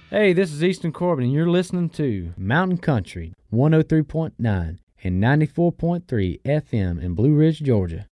Hey, this is Easton Corbin, and you're listening to Mountain Country 103.9 and 94.3 FM in Blue Ridge, Georgia.